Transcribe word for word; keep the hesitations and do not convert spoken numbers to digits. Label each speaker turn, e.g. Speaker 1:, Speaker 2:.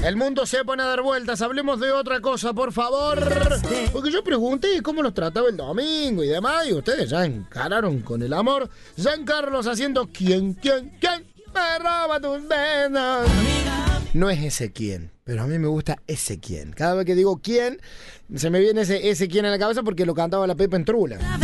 Speaker 1: El mundo se pone a dar vueltas. Hablemos de otra cosa, por favor. Porque yo pregunté cómo los trataba el domingo y demás, y ustedes ya encararon con el amor. Giancarlos haciendo ¿quién, quién, quién me roba tus besos? No es ese quién, pero a mí me gusta ese quién. Cada vez que digo quién, se me viene ese, ese quién en la cabeza porque lo cantaba la Pepa en Trula.